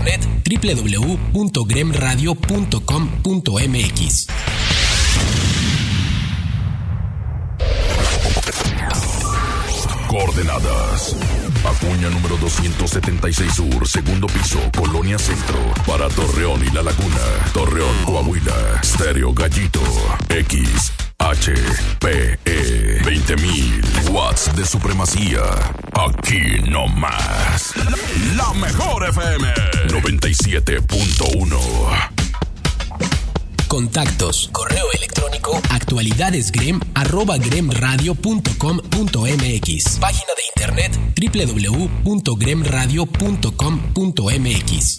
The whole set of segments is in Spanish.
internet www.gremradio.com.mx. Coordenadas: Acuña número 276 Sur, segundo piso, Colonia Centro, para Torreón y La Laguna, Torreón, Coahuila. Stereo Gallito, XHPE, 20.000 watts de supremacía. Aquí no más. La mejor FM 97.1. Contactos: correo electrónico actualidadesgrem@gremradio.com.mx. Página de internet www.gremradio.com.mx.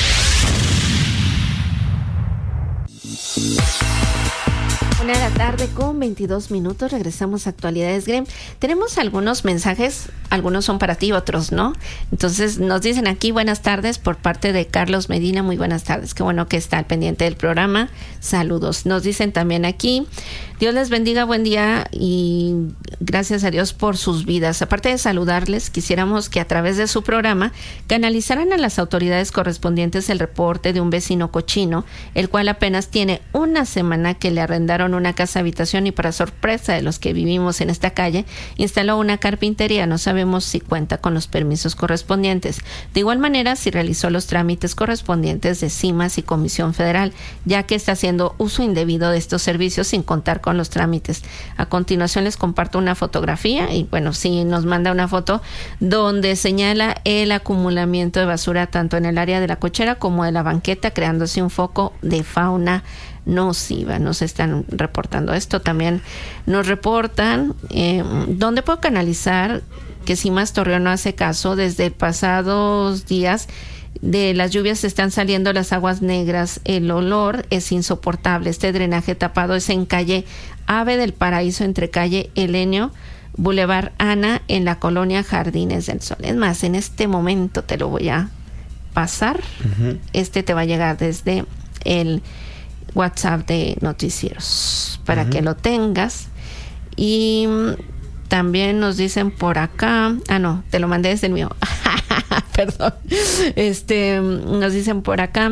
Una de la tarde con 22 minutos. Regresamos a Actualidades Grem. Tenemos algunos mensajes, algunos son para ti, otros no. Entonces nos dicen aquí: buenas tardes, por parte de Carlos Medina. Muy buenas tardes, qué bueno que está al pendiente del programa. Saludos. Nos dicen también aquí: Dios les bendiga, buen día y gracias a Dios por sus vidas. Aparte de saludarles, quisiéramos que a través de su programa canalizaran a las autoridades correspondientes el reporte de un vecino cochino, el cual apenas tiene una semana que le arrendaron una casa habitación y, para sorpresa de los que vivimos en esta calle, instaló una carpintería. No sabemos si cuenta con los permisos correspondientes. De igual manera, si realizó los trámites correspondientes de CIMAS y Comisión Federal, ya que está haciendo uso indebido de estos servicios sin contar con los trámites. A continuación les comparto una fotografía y bueno, sí nos manda una foto donde señala el acumulamiento de basura tanto en el área de la cochera como de la banqueta, creándose un foco de fauna nociva. Nos están reportando esto. También nos reportan dónde puedo canalizar, que CIMAS Torreón no hace caso. Desde pasados días de las lluvias están saliendo las aguas negras, el olor es insoportable. Este drenaje tapado es en calle Ave del Paraíso, entre calle Helenio, Boulevard Ana, en la colonia Jardines del Sol. Es más, en este momento te lo voy a pasar. Este te va a llegar desde el WhatsApp de Noticieros para que lo tengas. Y también nos dicen por acá, no, te lo mandé desde el mío. Perdón. Nos dicen por acá: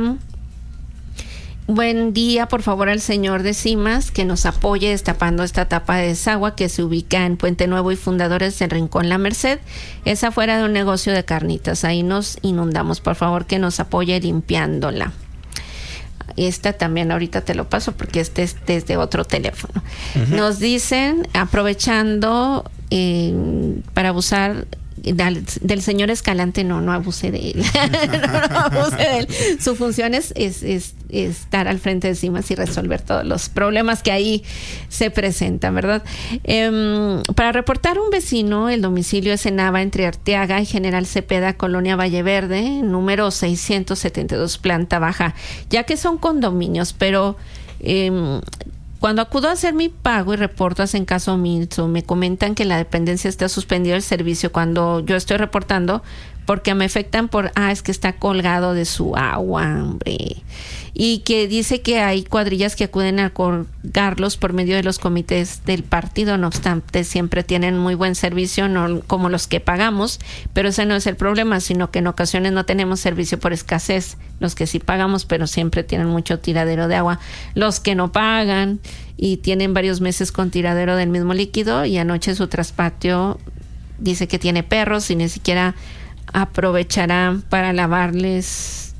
buen día, por favor al señor de CIMAS que nos apoye destapando esta tapa de desagüe que se ubica en Puente Nuevo y Fundadores del Rincón La Merced. Es afuera de un negocio de carnitas, ahí nos inundamos. Por favor que nos apoye limpiándola. Esta también ahorita te lo paso porque este es desde otro teléfono. Nos dicen, aprovechando para abusar del señor Escalante, no abuse de él. no abuse de él. Su función es estar al frente de CIMAS y resolver todos los problemas que ahí se presentan, ¿verdad? Para reportar un vecino, el domicilio es en Nava, entre Arteaga y General Cepeda, Colonia Valle Verde, número 672, planta baja, ya que son condominios, pero cuando acudo a hacer mi pago y reporto en caso omiso, me comentan que la dependencia está suspendido el servicio cuando yo estoy reportando, porque me afectan es que está colgado de su agua, hombre. Y que dice que hay cuadrillas que acuden a colgarlos por medio de los comités del partido. No obstante, siempre tienen muy buen servicio, no como los que pagamos, pero ese no es el problema, sino que en ocasiones no tenemos servicio por escasez. Los que sí pagamos, pero siempre tienen mucho tiradero de agua. Los que no pagan y tienen varios meses con tiradero del mismo líquido, y anoche su traspatio dice que tiene perros y ni siquiera aprovecharán para lavarles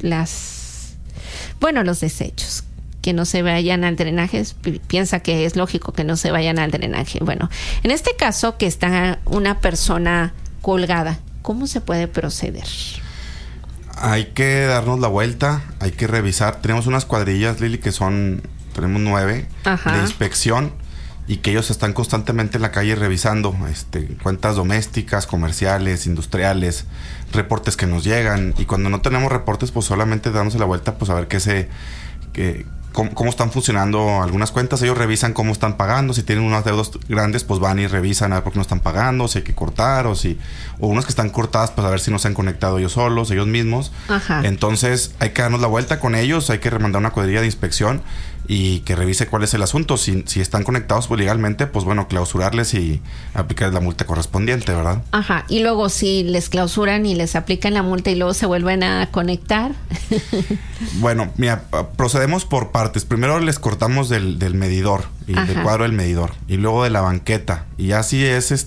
los desechos, que no se vayan al drenaje. Piensa que es lógico que no se vayan al drenaje. Bueno, en este caso que está una persona colgada, ¿cómo se puede proceder? Hay que darnos la vuelta, hay que revisar. Tenemos unas cuadrillas, Lili, tenemos 9 de inspección, y que ellos están constantemente en la calle revisando cuentas domésticas, comerciales, industriales, reportes que nos llegan. Y cuando no tenemos reportes, pues solamente damos la vuelta, pues a ver qué cómo están funcionando algunas cuentas. Ellos revisan cómo están pagando. Si tienen unos deudos grandes, pues van y revisan a ver por qué no están pagando, si hay que cortar o unas que están cortadas, pues a ver si no se han conectado ellos solos, ellos mismos. Ajá. Entonces hay que darnos la vuelta con ellos, hay que remandar una cuadrilla de inspección y que revise cuál es el asunto. Si están conectados pues legalmente, pues bueno, clausurarles y aplicarles la multa correspondiente, ¿verdad? Ajá. Y luego si les clausuran y les aplican la multa y luego se vuelven a conectar. Bueno, mira, procedemos por partes. Primero les cortamos del medidor y del cuadro del medidor y luego de la banqueta. Y así es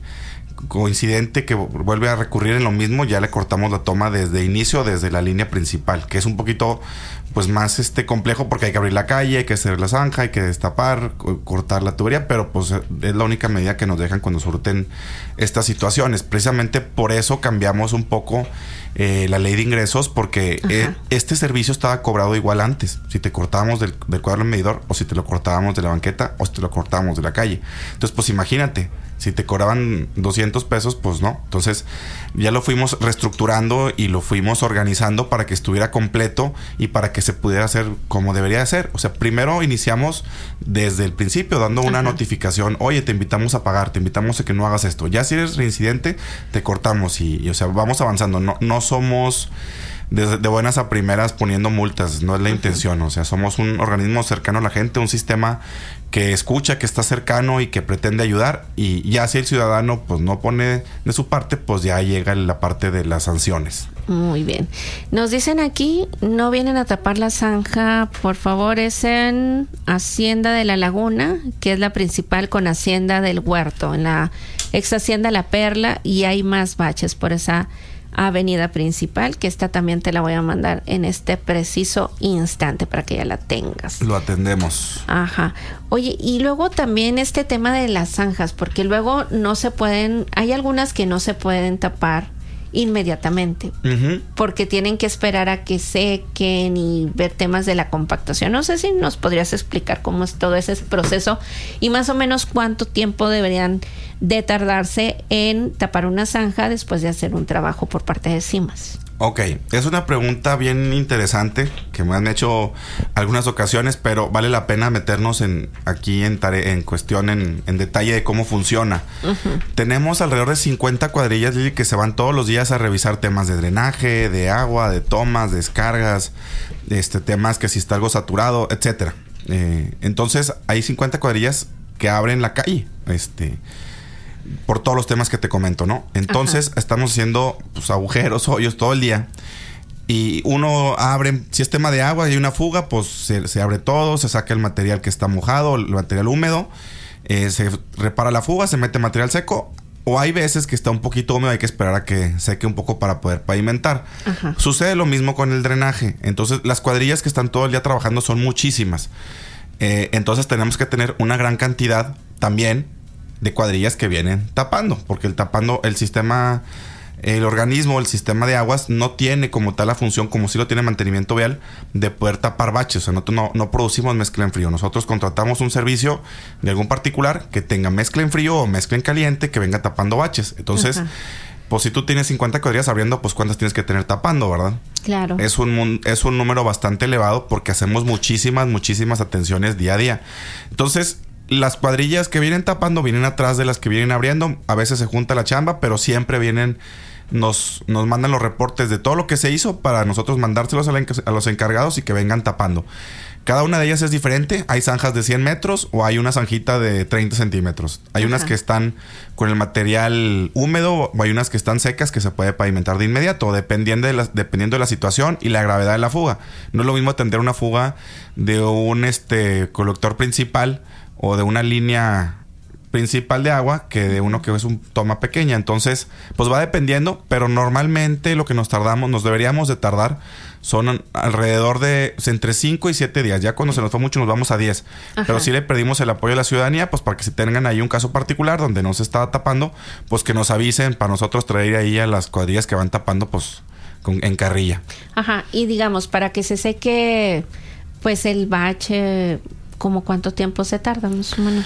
coincidente que vuelve a recurrir en lo mismo, ya le cortamos la toma desde inicio, desde la línea principal, que es un poquito pues más complejo porque hay que abrir la calle, hay que hacer la zanja, hay que destapar, cortar la tubería, pero pues es la única medida que nos dejan cuando surten estas situaciones. Precisamente por eso cambiamos un poco la ley de ingresos, porque este servicio estaba cobrado igual antes, si te cortábamos del cuadro del medidor, o si te lo cortábamos de la banqueta, o si te lo cortábamos de la calle. Entonces pues imagínate, si te cobraban 200 pesos, pues no. Entonces ya lo fuimos reestructurando y lo fuimos organizando para que estuviera completo y para que se pudiera hacer como debería ser. O sea, primero iniciamos desde el principio dando una notificación. Oye, te invitamos a pagar, te invitamos a que no hagas esto. Ya si eres reincidente, te cortamos y o sea, vamos avanzando. No somos de buenas a primeras poniendo multas, no es la intención. O sea, somos un organismo cercano a la gente, un sistema que escucha, que está cercano y que pretende ayudar, y ya si el ciudadano pues no pone de su parte, pues ya llega la parte de las sanciones. Muy bien. Nos dicen aquí, no vienen a tapar la zanja, por favor, es en Hacienda de la Laguna, que es la principal con Hacienda del Huerto, en la ex Hacienda La Perla, y hay más baches por esa avenida principal, que esta también te la voy a mandar en este preciso instante para que ya la tengas. Lo atendemos. Ajá. Oye, y luego también este tema de las zanjas, porque luego no se pueden, hay algunas que no se pueden tapar inmediatamente, porque tienen que esperar a que sequen y ver temas de la compactación. No sé si nos podrías explicar cómo es todo ese proceso y más o menos cuánto tiempo deberían de tardarse en tapar una zanja después de hacer un trabajo por parte de CIMAS. Ok, es una pregunta bien interesante que me han hecho algunas ocasiones, pero vale la pena meternos en cuestión en detalle de cómo funciona. Tenemos alrededor de 50 cuadrillas, Lili, que se van todos los días a revisar temas de drenaje, de agua, de tomas, descargas, temas que si está algo saturado, etcétera. Entonces hay 50 cuadrillas que abren la calle, por todos los temas que te comento, ¿no? Entonces estamos haciendo pues agujeros, hoyos todo el día. Y uno abre, si es tema de agua y hay una fuga, pues se abre todo, se saca el material que está mojado, el material húmedo, se repara la fuga, se mete material seco. O hay veces que está un poquito húmedo, hay que esperar a que seque un poco para poder pavimentar. Sucede lo mismo con el drenaje. Entonces las cuadrillas que están todo el día trabajando son muchísimas. Entonces tenemos que tener una gran cantidad también de cuadrillas que vienen tapando, porque el sistema, el organismo, el sistema de aguas no tiene como tal la función, como si lo tiene mantenimiento vial, de poder tapar baches. O sea, nosotros no producimos mezcla en frío. Nosotros contratamos un servicio de algún particular que tenga mezcla en frío o mezcla en caliente que venga tapando baches. Entonces, pues si tú tienes 50 cuadrillas abriendo, pues ¿cuántas tienes que tener tapando, verdad? Claro. Es un número bastante elevado porque hacemos muchísimas atenciones día a día. Entonces, las cuadrillas que vienen tapando vienen atrás de las que vienen abriendo. A veces se junta la chamba, pero siempre vienen, nos mandan los reportes de todo lo que se hizo para nosotros mandárselos a los encargados y que vengan tapando. Cada una de ellas es diferente. Hay zanjas de 100 metros o hay una zanjita de 30 centímetros. Hay unas que están con el material húmedo o hay unas que están secas que se puede pavimentar de inmediato, dependiendo de la situación y la gravedad de la fuga. No es lo mismo atender una fuga de un colector principal o de una línea principal de agua que de uno que es un toma pequeña. Entonces, pues va dependiendo, pero normalmente lo que nos deberíamos de tardar son alrededor de entre 5 y 7 días. Ya cuando se nos fue mucho nos vamos a 10. Pero si le perdimos el apoyo de la ciudadanía, pues para que si tengan ahí un caso particular donde no se está tapando, pues que nos avisen para nosotros traer ahí a las cuadrillas que van tapando pues en carrilla. Y digamos, para que se seque pues el bache, ¿cómo cuánto tiempo se tarda más o menos?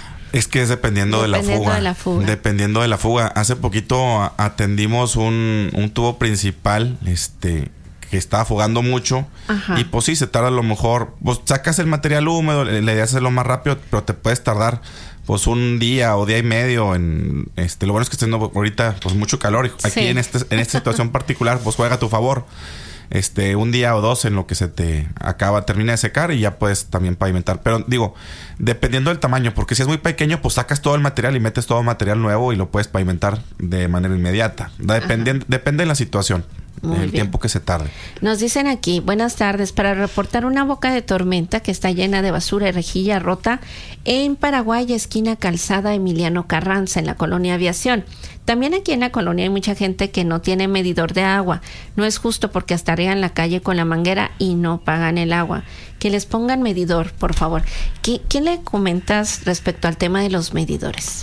Es que es dependiendo de la fuga. Dependiendo de la fuga. Hace poquito atendimos un tubo principal, que está afogando mucho. Ajá. Y pues sí, se tarda a lo mejor, pues sacas el material húmedo, la idea es hacerlo más rápido, pero te puedes tardar pues un día o día y medio en lo bueno es que está haciendo ahorita pues mucho calor y aquí sí. en esta situación particular pues juega a tu favor. Un día o dos en lo que se te termina de secar y ya puedes también pavimentar. Pero digo, dependiendo del tamaño, porque si es muy pequeño, pues sacas todo el material y metes todo material nuevo y lo puedes pavimentar de manera inmediata. Depende de la situación. El tiempo que se tarde. Nos dicen aquí, buenas tardes, para reportar una boca de tormenta que está llena de basura y rejilla rota en Paraguay, esquina Calzada Emiliano Carranza, en la colonia Aviación. También aquí en la colonia hay mucha gente que no tiene medidor de agua. No es justo porque hasta arrean la calle con la manguera y no pagan el agua. Que les pongan medidor, por favor. ¿Qué le comentas respecto al tema de los medidores?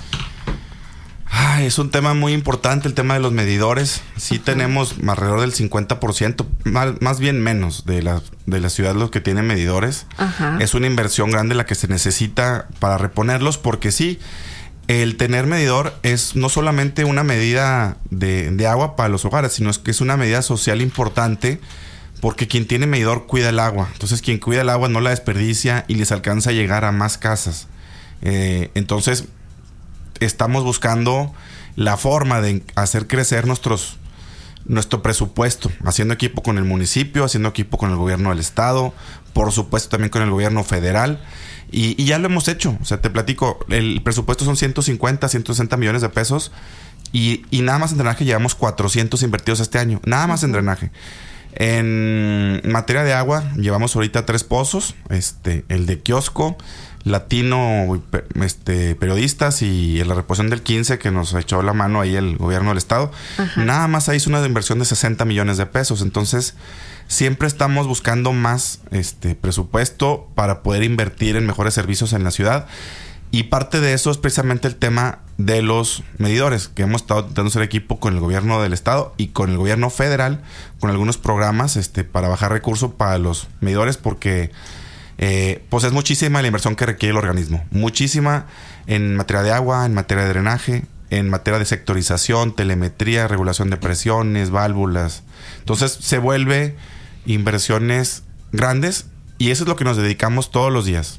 Es un tema muy importante el tema de los medidores. Sí tenemos alrededor del 50%, más bien menos de la ciudad los que tienen medidores. Ajá. Es una inversión grande la que se necesita para reponerlos porque sí, el tener medidor es no solamente una medida de agua para los hogares, sino que es una medida social importante porque quien tiene medidor cuida el agua. Entonces quien cuida el agua no la desperdicia y les alcanza a llegar a más casas. Entonces estamos buscando la forma de hacer crecer nuestro presupuesto, haciendo equipo con el municipio, haciendo equipo con el gobierno del estado, por supuesto también con el gobierno federal, y ya lo hemos hecho. O sea, te platico, el presupuesto son 150, 160 millones de pesos y nada más en drenaje llevamos 400 invertidos este año, nada más en drenaje. En materia de agua llevamos ahorita 3 pozos, el de Kiosco, Latino, periodistas y la reposición del 15 que nos echó la mano ahí el gobierno del estado. Ajá. Nada más ahí es una inversión de 60 millones de pesos. Entonces siempre estamos buscando más presupuesto para poder invertir en mejores servicios en la ciudad. Y parte de eso es precisamente el tema de los medidores, que hemos estado intentando hacer equipo con el gobierno del estado y con el gobierno federal, con algunos programas para bajar recursos para los medidores, porque pues es muchísima la inversión que requiere el organismo. Muchísima en materia de agua, en materia de drenaje, en materia de sectorización, telemetría, regulación de presiones, válvulas. Entonces se vuelve inversiones grandes y eso es lo que nos dedicamos todos los días.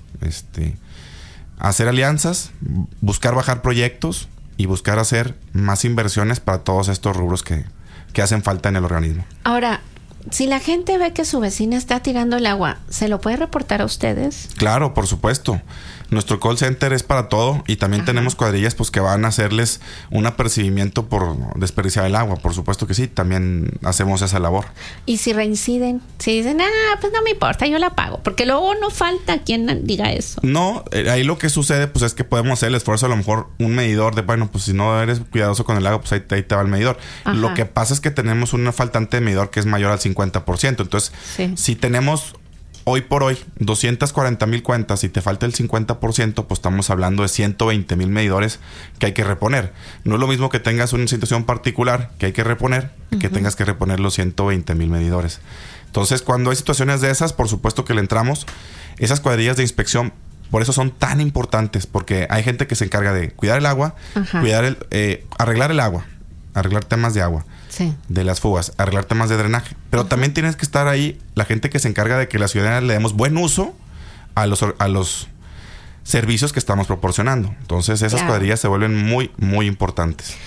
Hacer alianzas, buscar bajar proyectos y buscar hacer más inversiones para todos estos rubros que hacen falta en el organismo. Ahora, si la gente ve que su vecina está tirando el agua, ¿se lo puede reportar a ustedes? Claro, por supuesto. Nuestro call center es para todo y también Ajá. tenemos cuadrillas pues que van a hacerles un apercibimiento por desperdiciar el agua. Por supuesto que sí, también hacemos esa labor. ¿Y si reinciden? Si dicen, pues no me importa, yo la pago. Porque luego no falta quien diga eso. No, ahí lo que sucede pues es que podemos hacer el esfuerzo, a lo mejor un medidor de, bueno, pues si no eres cuidadoso con el agua, pues ahí te va el medidor. Ajá. Lo que pasa es que tenemos una faltante de medidor que es mayor al 50%. Entonces, sí. Si tenemos hoy por hoy 240,000 cuentas y te falta el 50%, pues estamos hablando de 120,000 medidores que hay que reponer. No es lo mismo que tengas una situación particular que hay que reponer, uh-huh. que tengas que reponer los 120,000 medidores. Entonces, cuando hay situaciones de esas, por supuesto que le entramos. Esas cuadrillas de inspección, por eso son tan importantes, porque hay gente que se encarga de cuidar el agua, uh-huh. Arreglar el agua, arreglar temas de agua. Sí. De las fugas, arreglar temas de drenaje. Pero uh-huh. también tienes que estar ahí la gente que se encarga de que la ciudadanía le demos buen uso a los servicios que estamos proporcionando. Entonces esas cuadrillas se vuelven muy, muy importantes.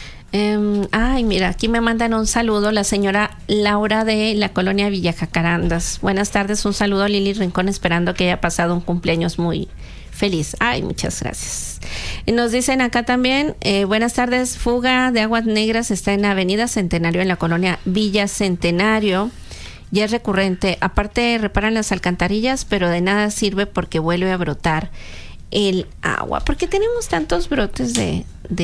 Mira, aquí me mandan un saludo la señora Laura de la colonia Villa Jacarandas. Buenas tardes, un saludo a Lili Rincón, esperando que haya pasado un cumpleaños muy feliz. Muchas gracias. Nos dicen acá también, buenas tardes, fuga de aguas negras está en Avenida Centenario, en la colonia Villa Centenario. Ya es recurrente. Aparte reparan las alcantarillas, pero de nada sirve porque vuelve a brotar el agua. ¿Por qué tenemos tantos brotes de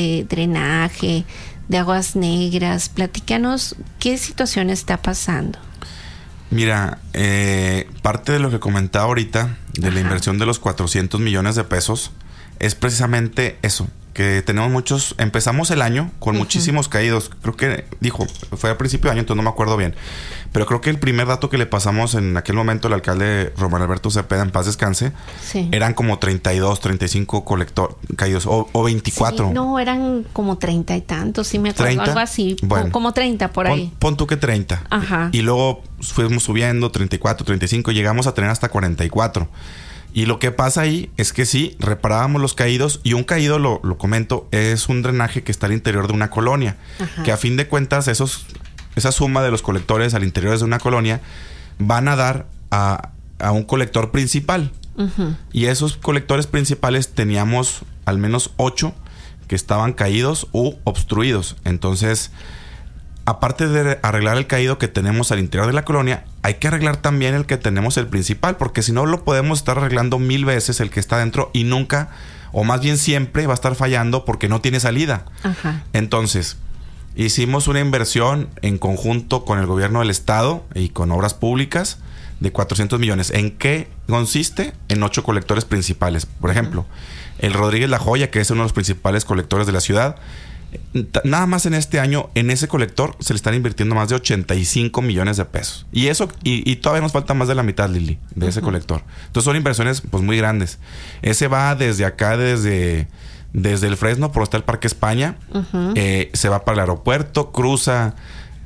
drenaje, de aguas negras? Platícanos qué situación está pasando. Mira, parte de lo que comentaba ahorita de Ajá. la inversión de los 400 millones de pesos es precisamente eso, que tenemos muchos... Empezamos el año con muchísimos caídos. Creo que, fue al principio de año, entonces no me acuerdo bien. Pero creo que el primer dato que le pasamos en aquel momento al alcalde Román Alberto Cepeda, en paz descanse, eran como 32, 35 caídos, o 24. Sí, no, eran como 30 y tantos, sí me acuerdo, 30, algo así, bueno, como 30 por ahí. Pon tú que 30. Ajá. Y luego fuimos subiendo, 34, 35, llegamos a tener hasta 44. Y lo que pasa ahí es que sí, reparábamos los caídos, y un caído, lo comento, es un drenaje que está al interior de una colonia. Ajá. Que a fin de cuentas esa suma de los colectores al interior de una colonia van a dar a un colector principal. Uh-huh. Y esos colectores principales teníamos al menos 8 que estaban caídos u obstruidos. Entonces, aparte de arreglar el caído que tenemos al interior de la colonia, hay que arreglar también el que tenemos el principal, porque si no lo podemos estar arreglando 1000 veces el que está dentro y nunca, o más bien siempre, va a estar fallando porque no tiene salida. Ajá. Entonces, hicimos una inversión en conjunto con el gobierno del estado y con obras públicas de 400 millones. ¿En qué consiste? En 8 colectores principales. Por ejemplo, el Rodríguez La Joya, que es uno de los principales colectores de la ciudad, nada más en este año, en ese colector se le están invirtiendo más de 85 millones de pesos. Y eso, y todavía nos falta más de la mitad, Lili, de ese colector. Entonces son inversiones pues muy grandes. Ese va desde acá, desde el Fresno, por hasta el Parque España. Uh-huh. Se va para el aeropuerto, cruza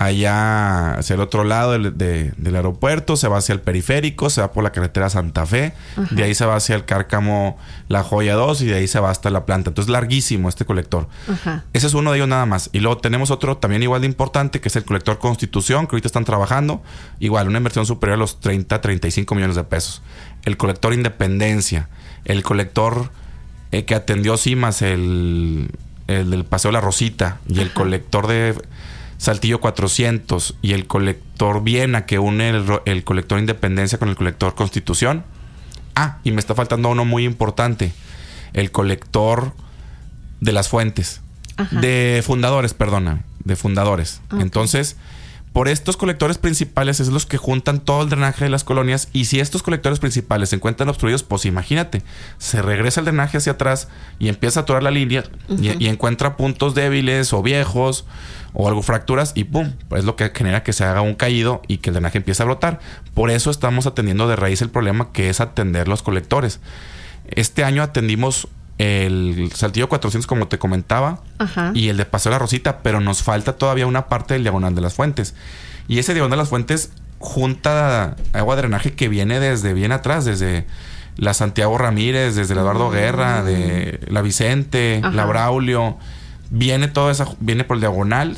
allá hacia el otro lado del aeropuerto, se va hacia el periférico, se va por la carretera Santa Fe, uh-huh. De ahí se va hacia el Cárcamo La Joya 2 y de ahí se va hasta la planta. Entonces larguísimo este colector. Uh-huh. Ese es uno de ellos nada más. Y luego tenemos otro también igual de importante, que es el colector Constitución, que ahorita están trabajando. Igual, una inversión superior a los 35 millones de pesos. El colector Independencia, el colector que atendió Cimas, el del Paseo La Rosita, y el colector de Saltillo 400 y el colector Viena, que une el colector Independencia con el colector Constitución. Y me está faltando uno muy importante, el colector de las fuentes. Ajá. De fundadores. Okay. Entonces, por estos colectores principales es los que juntan todo el drenaje de las colonias, y si estos colectores principales se encuentran obstruidos, pues imagínate, se regresa el drenaje hacia atrás y empieza a atorar la línea. Uh-huh. y encuentra puntos débiles o viejos o algo fracturas, y ¡pum! Pues es lo que genera que se haga un caído y que el drenaje empiece a brotar. Por eso estamos atendiendo de raíz el problema, que es atender los colectores. Este año atendimos el Saltillo 400, como te comentaba, ajá, y el de Paseo La Rosita, pero nos falta todavía una parte del Diagonal de las Fuentes. Y ese Diagonal de las Fuentes junta agua de drenaje que viene desde bien atrás, desde la Santiago Ramírez, desde el Eduardo Guerra, de la Vicente, ajá, la Braulio. Viene toda esa, viene por el Diagonal,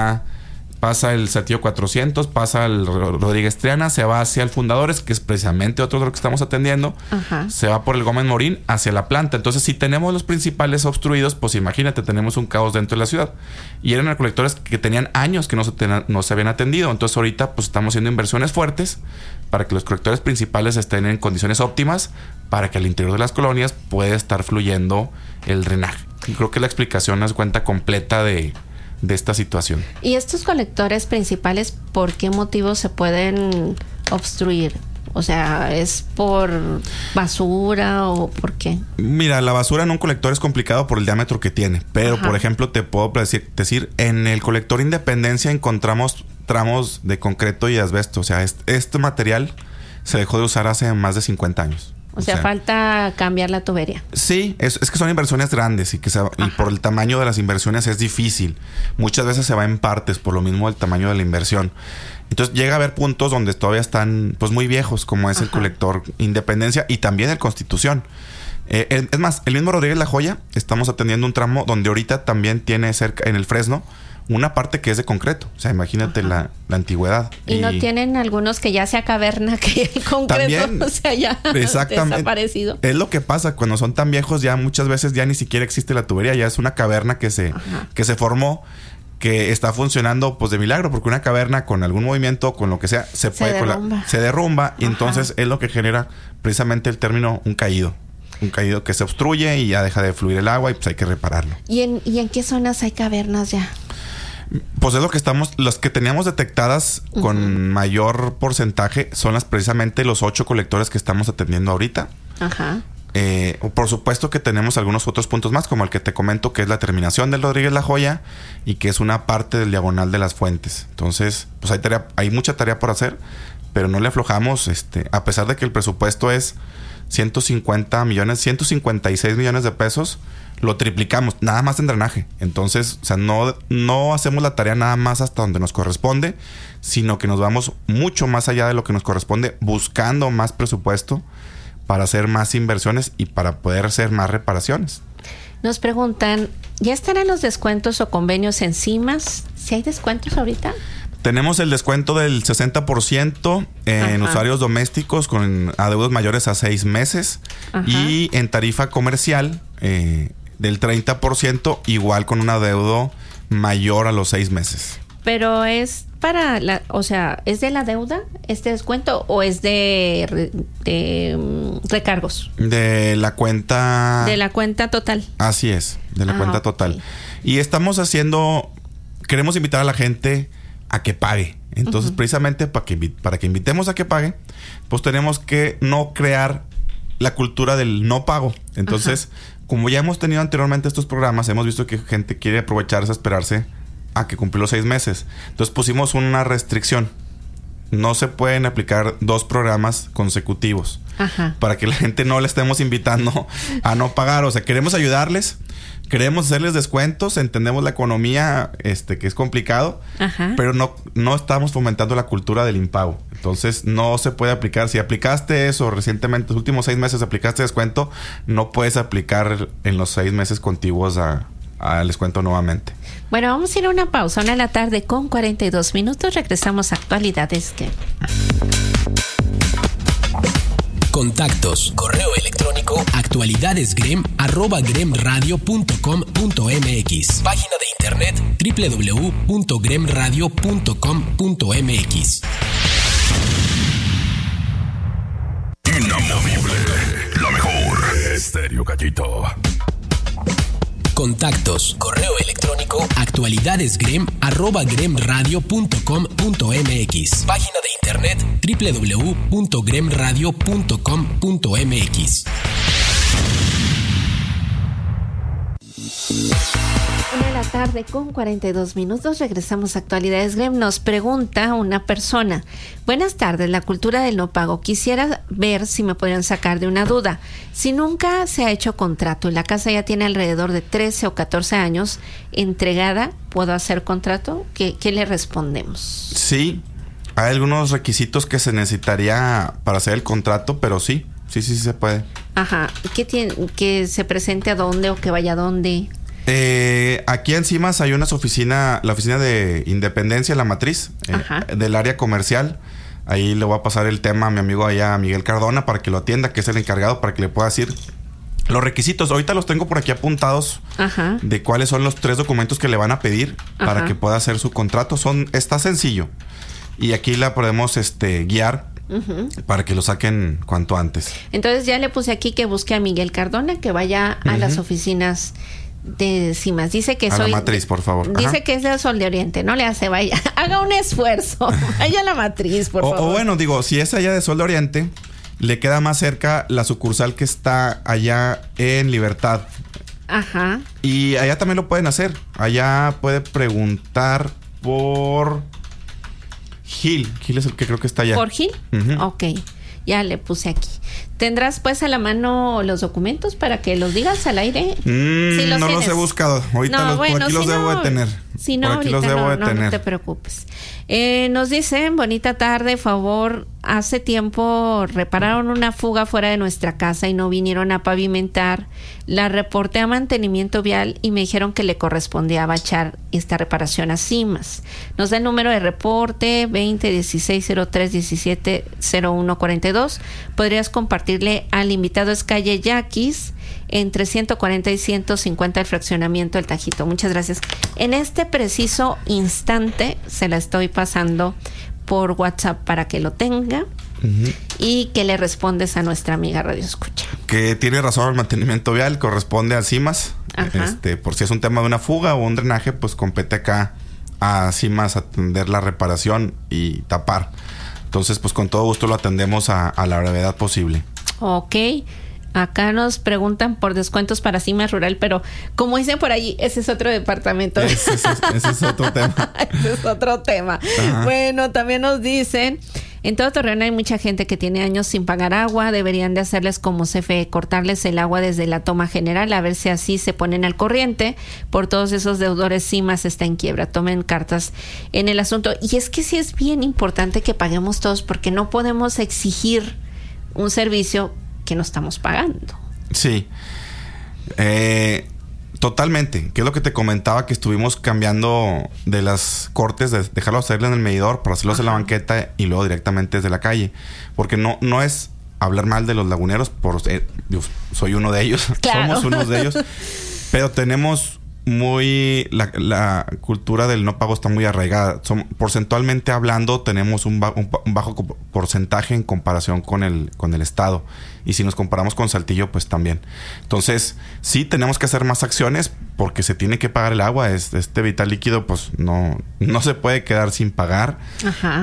pasa el Saltillo 400, pasa el Rodríguez Triana, se va hacia el Fundadores, que es precisamente otro de lo que estamos atendiendo. Ajá. Se va por el Gómez Morín hacia la planta. Entonces, si tenemos los principales obstruidos, pues imagínate, tenemos un caos dentro de la ciudad. Y eran colectores que tenían años que no se habían atendido. Entonces, ahorita pues estamos haciendo inversiones fuertes para que los colectores principales estén en condiciones óptimas, para que al interior de las colonias pueda estar fluyendo el drenaje. Y creo que la explicación es cuenta completa de esta situación. ¿Y estos colectores principales por qué motivo se pueden obstruir? O sea, ¿es por basura o por qué? Mira, la basura en un colector es complicado por el diámetro que tiene. Pero, ajá, por ejemplo, te puedo decir, en el colector Independencia encontramos tramos de concreto y asbesto. O sea, este material se dejó de usar hace más de 50 años. O sea, falta cambiar la tubería. Sí, es que son inversiones grandes y y por el tamaño de las inversiones es difícil. Muchas veces se va en partes por lo mismo del tamaño de la inversión. Entonces llega a haber puntos donde todavía están pues muy viejos, como es, ajá, el colector Independencia y también el Constitución. Es más, el mismo Rodríguez La Joya, estamos atendiendo un tramo donde ahorita también tiene cerca, en el Fresno, una parte que es de concreto. O sea, imagínate la antigüedad. ¿Y no tienen algunos que ya sea caverna que el concreto? También, o sea, ya desaparecido. Es lo que pasa cuando son tan viejos, ya muchas veces ya ni siquiera existe la tubería, ya es una caverna que se formó, que está funcionando pues de milagro, porque una caverna con algún movimiento, con lo que sea, se derrumba, y entonces es lo que genera precisamente el término un caído que se obstruye y ya deja de fluir el agua y pues hay que repararlo. ¿Y en qué zonas hay cavernas ya? Pues es lo que las que teníamos detectadas, uh-huh, con mayor porcentaje son precisamente los 8 colectores que estamos atendiendo ahorita. Ajá. Por supuesto que tenemos algunos otros puntos más, como el que te comento, que es la terminación del Rodríguez La Joya y que es una parte del diagonal de las Fuentes. Entonces, pues hay mucha tarea por hacer, pero no le aflojamos, a pesar de que el presupuesto es 156 millones de pesos, lo triplicamos, nada más en drenaje. Entonces, o sea, no hacemos la tarea nada más hasta donde nos corresponde, sino que nos vamos mucho más allá de lo que nos corresponde, buscando más presupuesto para hacer más inversiones y para poder hacer más reparaciones. Nos preguntan, ¿ya estarán los descuentos o convenios en CIMAS? ¿Si hay descuentos ahorita? Tenemos el descuento del 60% en usuarios domésticos con adeudos mayores a 6 meses. Ajá. Y en tarifa comercial del 30%, igual con un adeudo mayor a los 6 meses. Pero es para ¿es de la deuda este descuento o es de recargos? De la cuenta. De la cuenta total. Así es, de la cuenta total. Y queremos invitar a la gente a que pague. Entonces, precisamente para que invitemos a que pague, pues tenemos que no crear la cultura del no pago. Entonces, como ya hemos tenido anteriormente estos programas, hemos visto que gente quiere aprovecharse, esperarse a que cumplir los 6 meses. Entonces pusimos una restricción. No se pueden aplicar 2 programas consecutivos. Ajá. Para que la gente no le estemos invitando a no pagar. O sea, queremos ayudarles, queremos hacerles descuentos, entendemos la economía, que es complicado. Ajá. Pero no estamos fomentando la cultura del impago. Entonces no se puede aplicar. Si aplicaste eso recientemente, los últimos 6 meses aplicaste descuento, no puedes aplicar en los 6 meses contiguos al descuento nuevamente. Bueno, vamos a ir a una pausa, 1:42 p.m. Regresamos a Actualidades GREM. Contactos, correo electrónico, actualidadesgrem@gremradio.com.mx. Página de internet www.gremradio.com.mx. Inamovible, la mejor. Estéreo Gallito. Contactos, correo electrónico, actualidadesgrem@gremradio.com.mx. Página de internet www.gremradio.com.mx. 1:42 p.m. Regresamos a Actualidades GREM. Nos pregunta una persona: buenas tardes, la cultura del no pago. Quisiera ver si me podrían sacar de una duda. Si nunca se ha hecho contrato y la casa ya tiene alrededor de 13 o 14 años entregada, ¿puedo hacer contrato? ¿Qué le respondemos? Sí, hay algunos requisitos que se necesitaría para hacer el contrato, pero sí se puede. Ajá. ¿Qué tiene? ¿Que se presente a dónde o que vaya a dónde? Aquí en CIMAS hay la oficina de Independencia, la matriz, del área comercial. Ahí le voy a pasar el tema a mi amigo allá, a Miguel Cardona, para que lo atienda, que es el encargado, para que le pueda decir los requisitos. Ahorita los tengo por aquí apuntados. Ajá. De cuáles son los 3 documentos que le van a pedir para que pueda hacer su contrato. Está sencillo. Y aquí la podemos guiar para que lo saquen cuanto antes. Entonces ya le puse aquí que busque a Miguel Cardona, que vaya a las oficinas de CIMAS. Dice que a la matriz, por favor. Dice que es del Sol de Oriente. No le hace, vaya. Haga un esfuerzo. Vaya a la matriz, por favor. O bueno, si es allá de Sol de Oriente, le queda más cerca la sucursal que está allá en Libertad. Ajá. Y allá también lo pueden hacer. Allá puede preguntar por Gil. Gil es el que creo que está allá. ¿Por Gil? Ok. Ya le puse aquí. ¿Tendrás pues a la mano los documentos para que los digas al aire? Si no los he buscado. Ahorita por aquí los debo de tener. Si no, ahorita no te preocupes. Nos dicen, bonita tarde, favor, hace tiempo repararon una fuga fuera de nuestra casa y no vinieron a pavimentar. La reporté a mantenimiento vial y me dijeron que le correspondía bachar esta reparación a CIMAS. Nos da el número de reporte 201603170142. Podrías compartirle al invitado, es calle Yaquis, entre 140 y 150 el fraccionamiento del Tajito. Muchas gracias. En este preciso instante se la estoy pasando por WhatsApp para que lo tenga y que le respondes a nuestra amiga Radio Escucha. Que tiene razón, el mantenimiento vial corresponde a CIMAS. Por si es un tema de una fuga o un drenaje, pues compete acá a CIMAS atender la reparación y tapar. Entonces, pues con todo gusto lo atendemos a la brevedad posible. Ok. Acá nos preguntan por descuentos para Cimas Rural, pero como dicen por ahí, ese es otro departamento. Ese es otro tema. Ese es otro tema. Ajá. Bueno, también nos dicen, en todo Torreón hay mucha gente que tiene años sin pagar agua. Deberían de hacerles como CFE, cortarles el agua desde la toma general, a ver si así se ponen al corriente. Por todos esos deudores, Cimas está en quiebra. Tomen cartas en el asunto. Y es que sí es bien importante que paguemos todos, porque no podemos exigir un servicio que no estamos pagando. Sí. Totalmente. Que es lo que te comentaba, que estuvimos cambiando de las cortes, de dejarlos hacerlo en el medidor para hacerlos en la banqueta y luego directamente desde la calle. Porque no es hablar mal de los laguneros, yo soy uno de ellos. Claro. Somos unos de ellos. Pero tenemos la cultura del no pago está muy arraigada. Porcentualmente hablando, tenemos un bajo porcentaje en comparación con el estado. Y si nos comparamos con Saltillo, pues también. Entonces, sí tenemos que hacer más acciones porque se tiene que pagar el agua. Este vital líquido, pues no se puede quedar sin pagar. Ajá.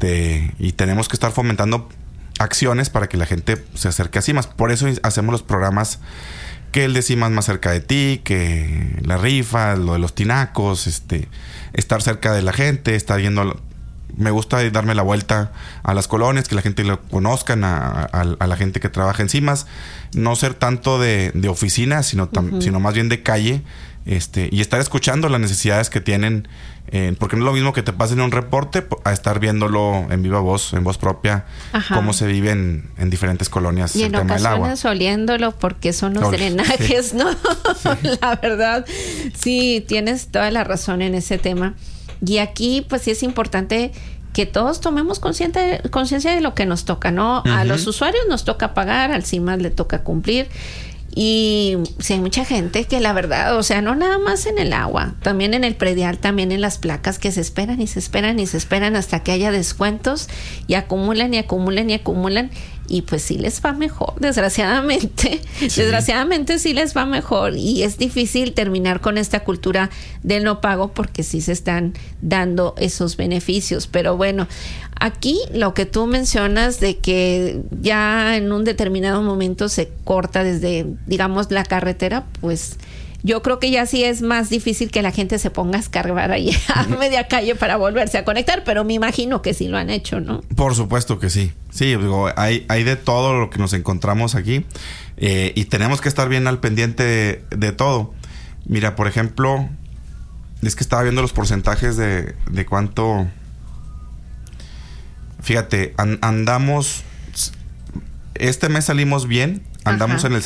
Y tenemos que estar fomentando acciones para que la gente se acerque a Cimas. Por eso hacemos los programas, que el de Cimas más cerca de ti, que la rifa, lo de los tinacos, estar cerca de la gente, estar yendo. Me gusta darme la vuelta a las colonias, que la gente lo conozcan, a la gente que trabaja en Cimas. No ser tanto de oficina, sino más bien de calle, y estar escuchando las necesidades que tienen, porque no es lo mismo que te pasen un reporte a estar viéndolo en viva voz, en voz propia. Ajá. Cómo se vive en diferentes colonias y el tema del agua. Y en ocasiones oliéndolo, porque son los drenajes, sí. ¿no? Sí. La verdad, sí, tienes toda la razón en ese tema. Y aquí, pues sí es importante que todos tomemos conciencia de lo que nos toca, ¿no? Uh-huh. A los usuarios nos toca pagar, al CIMAS le toca cumplir. Y sí, hay mucha gente que la verdad, o sea, no nada más en el agua, también en el predial, también en las placas, que se esperan y se esperan y se esperan hasta que haya descuentos, y acumulan y acumulan y acumulan, y pues sí les va mejor, desgraciadamente. Sí. Desgraciadamente sí les va mejor, y es difícil terminar con esta cultura del no pago porque sí se están dando esos beneficios. Pero bueno, aquí lo que tú mencionas de que ya en un determinado momento se corta desde, digamos, la carretera, pues yo creo que ya sí es más difícil que la gente se ponga a escarbar ahí a media calle para volverse a conectar, pero me imagino que sí lo han hecho, ¿no? Por supuesto que sí. Sí, digo, hay de todo lo que nos encontramos aquí, y tenemos que estar bien al pendiente de todo. Mira, por ejemplo, es que estaba viendo los porcentajes de cuánto. Fíjate, andamos. Este mes salimos bien, andamos en el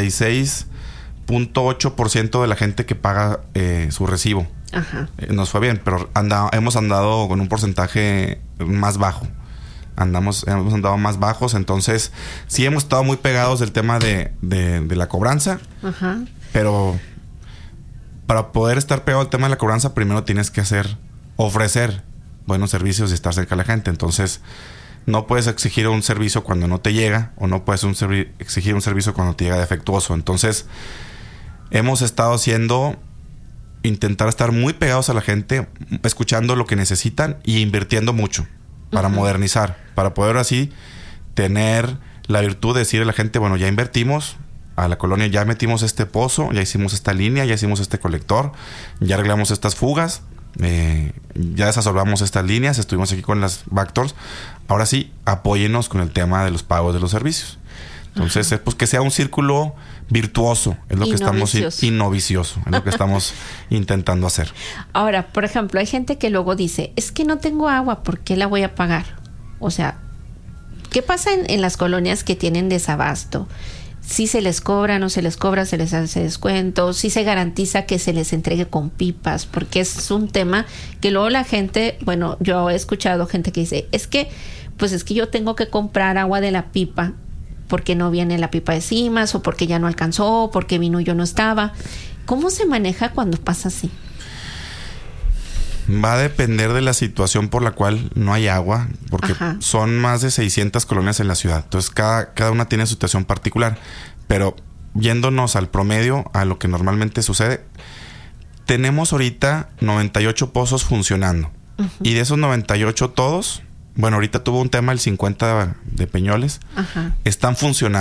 76.8% de la gente que paga su recibo. Ajá. Nos fue bien, pero hemos andado con un porcentaje más bajo. Hemos andado más bajos, entonces sí hemos estado muy pegados del tema de la cobranza. Ajá. Pero para poder estar pegado al tema de la cobranza, primero tienes que ofrecer buenos servicios y estar cerca de la gente. Entonces, no puedes exigir un servicio cuando no te llega, o no puedes exigir un servicio cuando te llega defectuoso. Entonces, hemos estado intentar estar muy pegados a la gente, escuchando lo que necesitan y invirtiendo mucho para modernizar, para poder así tener la virtud de decirle a la gente, bueno, ya invertimos a la colonia, ya metimos este pozo, ya hicimos esta línea, ya hicimos este colector, ya arreglamos estas fugas, ya desasolvamos estas líneas, estuvimos aquí con las backdoors. Ahora sí, apóyenos con el tema de los pagos de los servicios. Entonces, pues que sea un círculo virtuoso, es lo que estamos, y no vicioso, es lo que estamos intentando hacer. Ahora, por ejemplo, hay gente que luego dice, es que no tengo agua, ¿por qué la voy a pagar? O sea, ¿qué pasa en las colonias que tienen desabasto? Si se les cobra, no se les cobra, se les hace descuento, si se garantiza que se les entregue con pipas, porque es un tema que luego la gente, bueno, yo he escuchado gente que dice, es que yo tengo que comprar agua de la pipa porque no viene la pipa de Cimas, o porque ya no alcanzó, o porque vino y yo no estaba. ¿Cómo se maneja cuando pasa así? Va a depender de la situación por la cual no hay agua, porque son más de 600 colonias en la ciudad. Entonces, cada una tiene su situación particular. Pero yéndonos al promedio, a lo que normalmente sucede, tenemos ahorita 98 pozos funcionando. Y de esos 98 todos, bueno, ahorita tuvo un tema el 50 de Peñoles, están funcionando.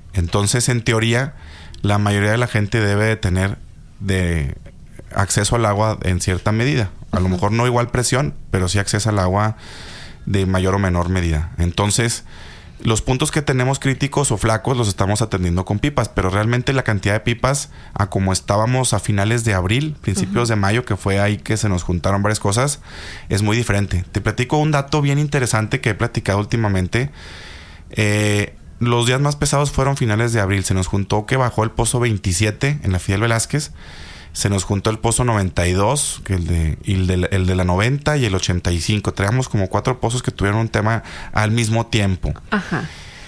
Entonces, en teoría, la mayoría de la gente debe de tener acceso al agua en cierta medida. A lo mejor no igual presión, pero sí acceso al agua de mayor o menor medida. Entonces, los puntos que tenemos críticos o flacos los estamos atendiendo con pipas, pero realmente la cantidad de pipas, a como estábamos a finales de abril, principios de mayo, que fue ahí que se nos juntaron varias cosas, es muy diferente. Te platico un dato bien interesante que he platicado últimamente. Los días más pesados fueron finales de abril. Se nos juntó que bajó el pozo 27 en la Fidel Velázquez. Se nos juntó el pozo 92, que el de la 90 y el 85. Traíamos como 4 pozos que tuvieron un tema al mismo tiempo. Ajá.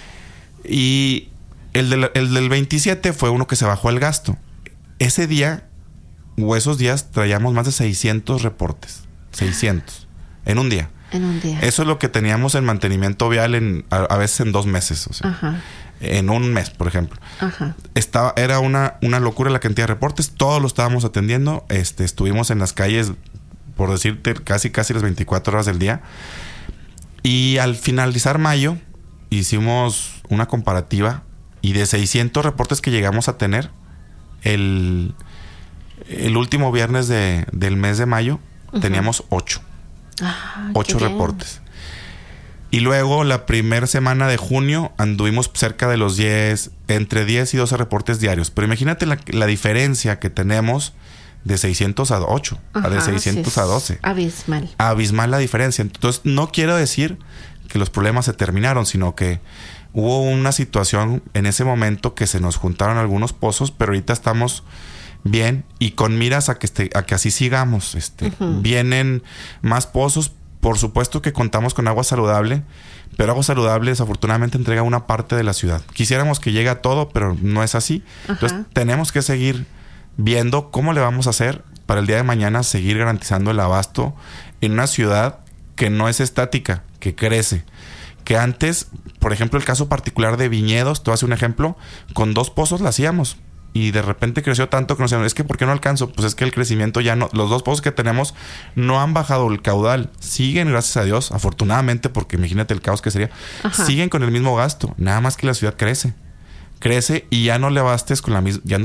Y el del 27 fue uno que se bajó el gasto. Ese día, o esos días, traíamos más de 600 reportes. 600. En un día. En un día. Eso es lo que teníamos en mantenimiento vial a veces en 2 meses. O sea, ajá. En un mes, por ejemplo. Ajá. Era una locura la cantidad de reportes. Todos los estábamos atendiendo. Estuvimos en las calles, por decirte, casi las 24 horas del día. Y al finalizar mayo, hicimos una comparativa. Y de 600 reportes que llegamos a tener, el último viernes del mes de mayo, teníamos 8. 8 reportes. Y luego la primera semana de junio anduvimos cerca de los 10, entre 10 y 12 reportes diarios. Pero imagínate la diferencia que tenemos de 600 a 8, de 600 a 12. Abismal. Abismal la diferencia. Entonces, no quiero decir que los problemas se terminaron, sino que hubo una situación en ese momento que se nos juntaron algunos pozos, pero ahorita estamos bien y con miras a que así sigamos. Vienen más pozos. Por supuesto que contamos con agua saludable, pero agua saludable desafortunadamente entrega una parte de la ciudad. Quisiéramos que llegue a todo, pero no es así. Ajá. Entonces tenemos que seguir viendo cómo le vamos a hacer para el día de mañana seguir garantizando el abasto en una ciudad que no es estática, que crece. Que antes, por ejemplo, el caso particular de Viñedos, te voy a hacer un ejemplo, con 2 pozos la hacíamos. Y de repente creció tanto que nos decían, es que ¿por qué no alcanzo? Pues es que el crecimiento ya no... Los 2 pozos que tenemos no han bajado el caudal. Siguen, gracias a Dios, afortunadamente, porque imagínate el caos que sería. Ajá. Siguen con el mismo gasto. Nada más que la ciudad crece. Crece y ya no le abasteces con la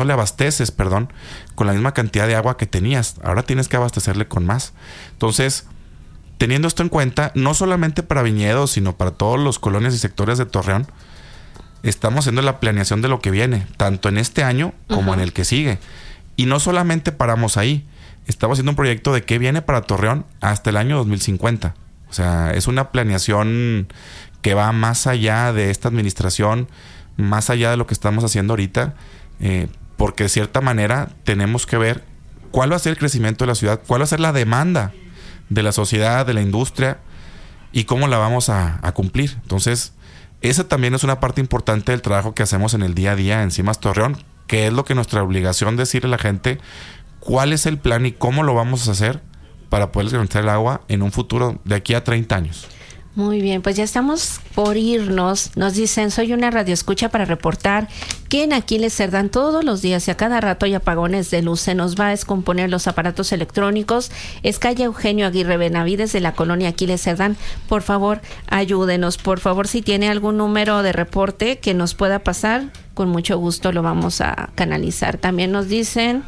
misma cantidad de agua que tenías. Ahora tienes que abastecerle con más. Entonces, teniendo esto en cuenta, no solamente para Viñedos, sino para todos los colonias y sectores de Torreón, estamos haciendo la planeación de lo que viene, tanto en este año como en el que sigue. Y no solamente paramos ahí. Estamos haciendo un proyecto de qué viene para Torreón hasta el año 2050. O sea, es una planeación que va más allá de esta administración, más allá de lo que estamos haciendo ahorita, porque de cierta manera tenemos que ver cuál va a ser el crecimiento de la ciudad, cuál va a ser la demanda de la sociedad, de la industria, y cómo la vamos a cumplir. Entonces, esa también es una parte importante del trabajo que hacemos en el día a día en CIMAS Torreón, que es lo que nuestra obligación decirle a la gente cuál es el plan y cómo lo vamos a hacer para poder garantizar el agua en un futuro de aquí a 30 años. Muy bien, pues ya estamos por irnos. Nos dicen, soy una radioescucha para reportar que en Aquiles Cerdán todos los días y a cada rato hay apagones de luz. Se nos va a descomponer los aparatos electrónicos. Es calle Eugenio Aguirre Benavides de la colonia Aquiles Cerdán. Por favor, ayúdenos. Por favor, si tiene algún número de reporte que nos pueda pasar, con mucho gusto lo vamos a canalizar. También nos dicen...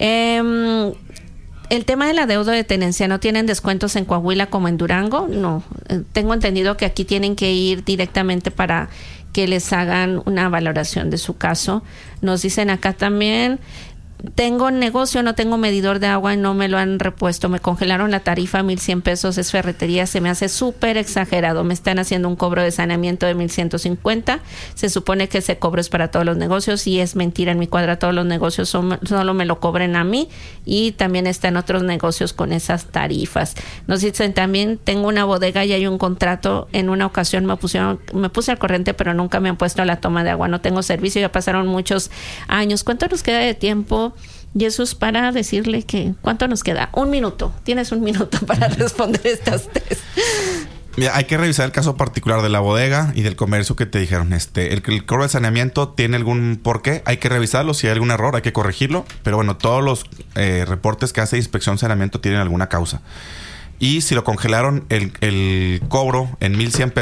el tema de la deuda de tenencia, ¿no tienen descuentos en Coahuila como en Durango? No, tengo entendido que aquí tienen que ir directamente para que les hagan una valoración de su caso. Nos dicen acá también, tengo negocio, no tengo medidor de agua y no me lo han repuesto. Me congelaron la tarifa, 1,100 pesos, es ferretería, se me hace súper exagerado. Me están haciendo un cobro de saneamiento de 1,150. Se supone que ese cobro es para todos los negocios y es mentira. En mi cuadra todos los negocios solo me lo cobren a mí y también están otros negocios con esas tarifas. Nos dicen también, tengo una bodega y hay un contrato. En una ocasión me puse al corriente, pero nunca me han puesto la toma de agua. No tengo servicio, ya pasaron muchos años. ¿Cuánto nos queda de tiempo, Jesús, para decirle que cuánto nos queda? 1 minuto. Tienes 1 minuto para responder estas 3. Mira, hay que revisar el caso particular de la bodega y del comercio que te dijeron. El cobro de saneamiento tiene algún porqué. Hay que revisarlo. Si hay algún error, hay que corregirlo. Pero bueno, todos los reportes que hace Inspección de Saneamiento tienen alguna causa. Y si lo congelaron el cobro en 1,100 pesos,